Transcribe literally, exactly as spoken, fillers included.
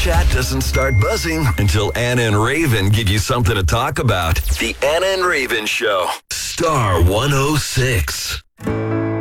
chat doesn't start buzzing until Anna and Raven give you something to talk about. The Anna and Raven Show. Star one oh six.